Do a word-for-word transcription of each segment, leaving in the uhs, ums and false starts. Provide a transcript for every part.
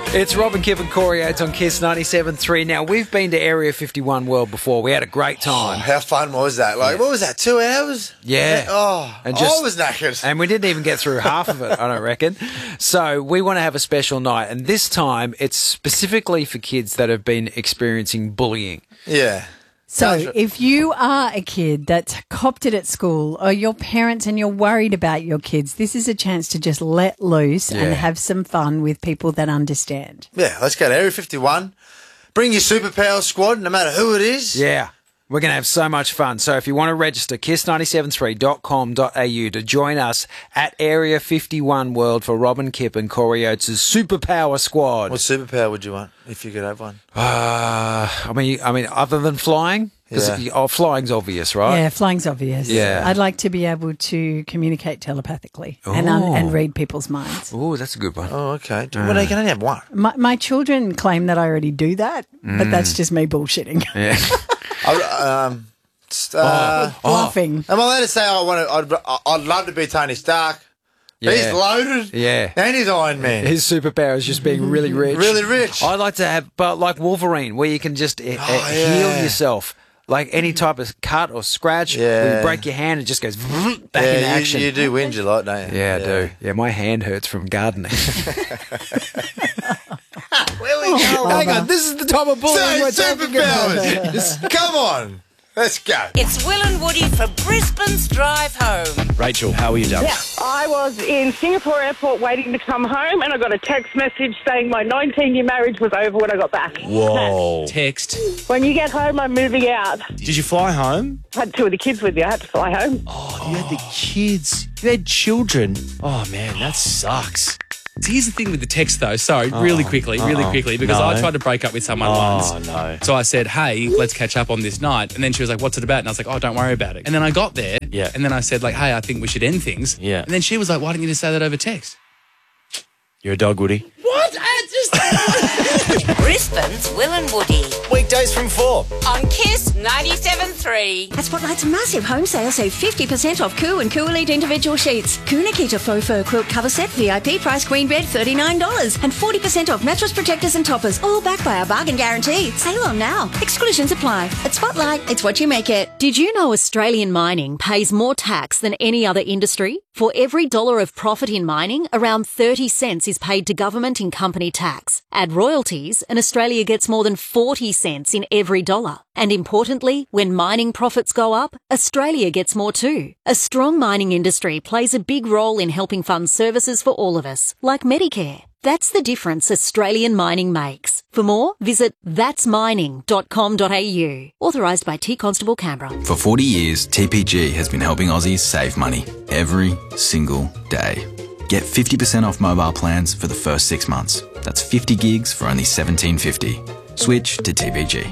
It's Robin, Kip and Corey Oates on Kiss ninety-seven point three. Now, we've been to Area fifty-one World before. We had a great time. Oh, how fun was that? Like, yeah. What was that, two hours? Yeah. Oh, and just, I was knackered. And we didn't even get through half of it, I don't reckon. So we want to have a special night. And this time, it's specifically for kids that have been experiencing bullying. Yeah. So if you are a kid that's copped it at school or your parents and you're worried about your kids, this is a chance to just let loose yeah. and have some fun with people that understand. Yeah, let's go to Area fifty-one. Bring your superpower squad, no matter who it is. Yeah. We're going to have so much fun. So if you want to register, kiss nine seven three dot com dot a u to join us at Area fifty-one World for Robin, Kip and Corey Oates' Superpower Squad. What superpower would you want if you could have one? Uh, I mean, I mean, other than flying? Because yeah. oh, flying's obvious, right? Yeah, flying's obvious. Yeah. I'd like to be able to communicate telepathically and, un- and read people's minds. Oh, that's a good one. Oh, okay. Uh. Well, you can only have one. My, my children claim that I already do that, mm. but that's just me bullshitting. Yeah. I, um, uh, oh, bluffing. Am I allowed to say I want to? I'd, I'd love to be Tony Stark. Yeah. He's loaded. Yeah. And he's Iron Man. His superpower is just being really rich. Really rich. I'd like to have, but like Wolverine, where you can just uh, oh, yeah. heal yourself. Like any type of cut or scratch, yeah. when you break your hand, it just goes back yeah, into action. You, you do whinge a lot, don't you? Yeah, I yeah. do. Yeah, my hand hurts from gardening. Where we go? Hang on, this is the type of bullying we're talking about. Come on. Let's go. It's Will and Woody for Brisbane's Drive Home. Rachel, how are you, Dub? Yeah, I was in Singapore airport waiting to come home and I got a text message saying my nineteen-year marriage was over when I got back. Whoa. Text. When you get home, I'm moving out. Did you fly home? I had two of the kids with you. I had to fly home. Oh, you had the kids. You had children. Oh, man, that sucks. Here's the thing with the text, though. Sorry, oh, really quickly, really uh-oh. quickly, because no. I tried to break up with someone oh, once. Oh, no. So I said, hey, let's catch up on this night. And then she was like, what's it about? And I was like, oh, don't worry about it. And then I got there. Yeah. And then I said, like, hey, I think we should end things. Yeah. And then she was like, why didn't you just say that over text? You're a dog, Woody. What? I just... Brisbane's Will and Woody. Weekdays from four. On Kiss ninety-seven point three. At Spotlight's massive home sale, save fifty percent off Coo and Coo Elite individual sheets. Coo Nikita faux fur quilt cover set, V I P price queen bed, thirty-nine dollars. And forty percent off mattress protectors and toppers, all backed by our bargain guarantee. Sale on now. Exclusions apply. At Spotlight, it's what you make it. Did you know Australian mining pays more tax than any other industry? For every dollar of profit in mining, around thirty cents is paid to government in company tax. Add royalties, and Australia gets more than forty cents in every dollar. And importantly, when mining profits go up, Australia gets more too. A strong mining industry plays a big role in helping fund services for all of us, like Medicare. That's the difference Australian mining makes. For more, visit that's mining dot com dot a u. Authorised by T Constable Canberra. For forty years, T P G has been helping Aussies save money every single day. Get fifty percent off mobile plans for the first six months. That's fifty gigs for only seventeen fifty. Switch to T P G.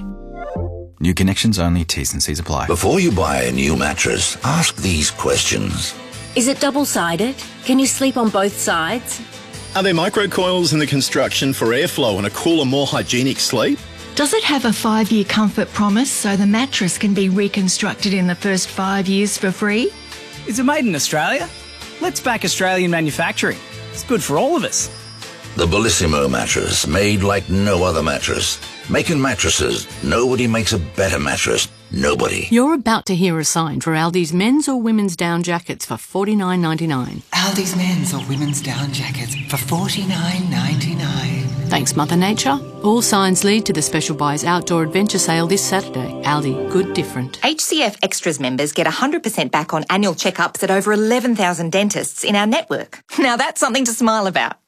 New connections only, T's and C's apply. Before you buy a new mattress, ask these questions. Is it double-sided? Can you sleep on both sides? Are there microcoils in the construction for airflow and a cooler, more hygienic sleep? Does it have a five-year comfort promise so the mattress can be reconstructed in the first five years for free? Is it made in Australia? Let's back Australian manufacturing. It's good for all of us. The Bellissimo mattress, made like no other mattress. Making mattresses, nobody makes a better mattress. Nobody. You're about to hear a sign for Aldi's men's or women's down jackets for forty-nine ninety-nine. Aldi's men's or women's down jackets for forty-nine ninety-nine. Thanks, Mother Nature. All signs lead to the Special Buys Outdoor Adventure Sale this Saturday. Aldi, good different. H C F Extras members get one hundred percent back on annual checkups at over eleven thousand dentists in our network. Now that's something to smile about.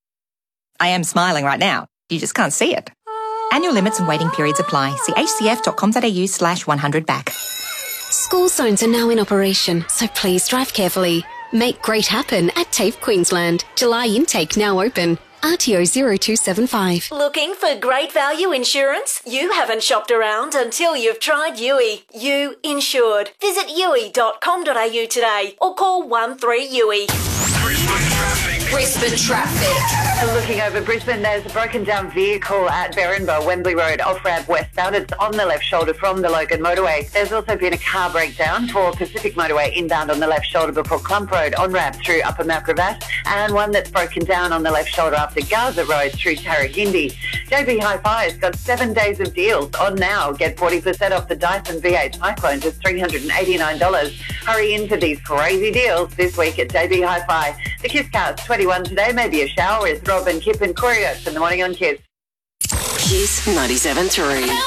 I am smiling right now. You just can't see it. Annual limits and waiting periods apply. See h c f dot com dot a u slash one hundred back. School zones are now in operation, so please drive carefully. Make great happen at TAFE Queensland. July intake now open. R T O zero two seven five. Looking for great value insurance? You haven't shopped around until you've tried U I. You insured. Visit u i dot com dot a u today or call one three U I. Brisbane traffic. Looking over Brisbane, there's a broken down vehicle at Berrinba, Wembley Road, off-ramp westbound. It's on the left shoulder from the Logan motorway. There's also been a car breakdown for Pacific Motorway inbound on the left shoulder before Clump Road, on-ramp through Upper Mount Gravatt, and one that's broken down on the left shoulder after Gaza Road through Tarragindi. J B Hi-Fi has got seven days of deals on now. Get forty percent off the Dyson V eight Cyclone, just three hundred eighty-nine dollars. Hurry in for these crazy deals this week at J B Hi-Fi. The Kiss Cast twenty-one today, maybe a shower with Rob and Kip and Corey Oates in the morning on Kiss. Kiss ninety-seven point three.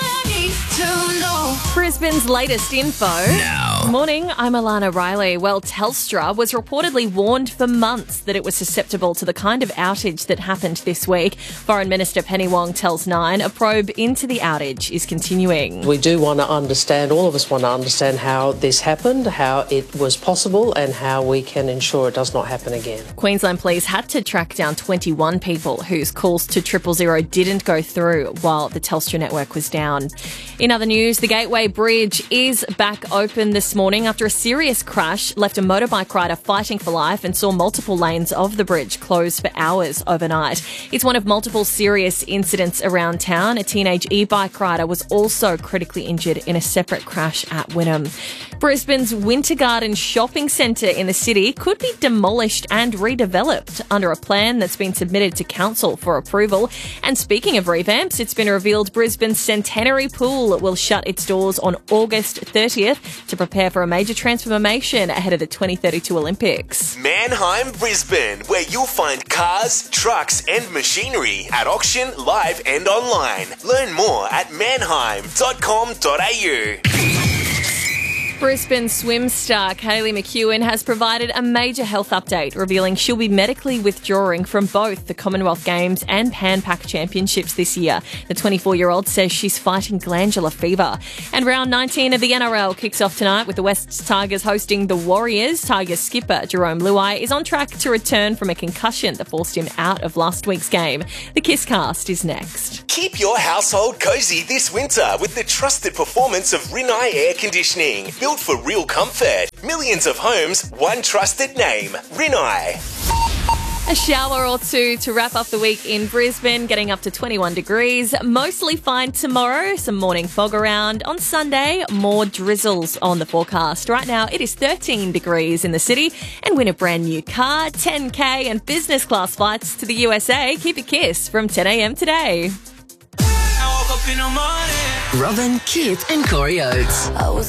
Brisbane's latest info. Now. Morning, I'm Alana Riley. Well, Telstra was reportedly warned for months that it was susceptible to the kind of outage that happened this week. Foreign Minister Penny Wong tells Nine a probe into the outage is continuing. We do want to understand, all of us want to understand how this happened, how it was possible and how we can ensure it does not happen again. Queensland Police had to track down twenty-one people whose calls to triple zero didn't go through while the Telstra network was down. In other news, the Gateway Bridge is back open this morning after a serious crash left a motorbike rider fighting for life and saw multiple lanes of the bridge closed for hours overnight. It's one of multiple serious incidents around town. A teenage e-bike rider was also critically injured in a separate crash at Wynnum. Brisbane's Winter Garden shopping centre in the city could be demolished and redeveloped under a plan that's been submitted to council for approval. And speaking of revamps, it's been revealed Brisbane's Centenary Pool will shut its doors on August thirtieth to prepare for a major transformation ahead of the twenty thirty-two Olympics. Mannheim, Brisbane, where you'll find cars, trucks and machinery at auction, live and online. Learn more at mannheim dot com dot a u. Brisbane swim star Kaylee McEwen has provided a major health update, revealing she'll be medically withdrawing from both the Commonwealth Games and Pan Pac Championships this year. The twenty-four-year-old says she's fighting glandular fever. And round nineteen of the N R L kicks off tonight with the West Tigers hosting the Warriors. Tigers skipper Jerome Luai is on track to return from a concussion that forced him out of last week's game. The Kiss Cast is next. Keep your household cozy this winter with the trusted performance of Rinnai Air Conditioning. Built for real comfort. Millions of homes, one trusted name. Rinnai. A shower or two to wrap up the week in Brisbane, getting up to twenty-one degrees. Mostly fine tomorrow, some morning fog around. On Sunday, more drizzles on the forecast. Right now, it is thirteen degrees in the city. And win a brand new car, ten K and business class flights to the U S A. Keep a kiss from ten a.m. today. Robin, Kip and Corey Oates. I was